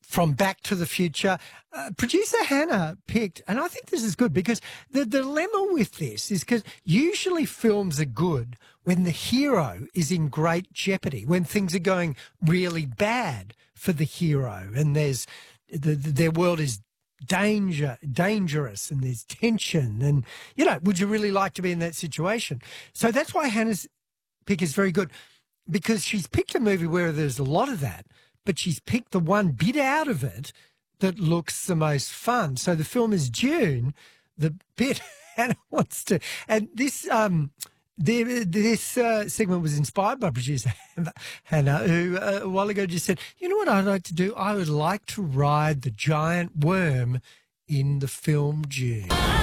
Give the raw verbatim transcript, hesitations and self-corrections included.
from Back to the Future. Uh, producer Hannah picked, and I think this is good because the dilemma with this is because usually films are good when the hero is in great jeopardy, when things are going really bad for the hero and there's the, the, their world is danger, dangerous and there's tension and, you know, would you really like to be in that situation? So that's why Hannah's pick is very good because she's picked a movie where there's a lot of that, but she's picked the one bit out of it that looks the most fun. So the film is Dune, the bit Hannah wants to, and this um, the, this uh, segment was inspired by producer Hannah, who uh, a while ago just said, you know what I'd like to do? I would like to ride the giant worm in the film Dune.